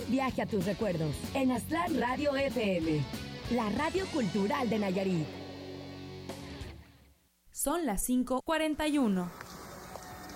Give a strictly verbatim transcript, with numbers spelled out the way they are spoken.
viaje a tus recuerdos en Aztlán Radio F M, la radio cultural de Nayarit. Son las cinco cuarenta y uno.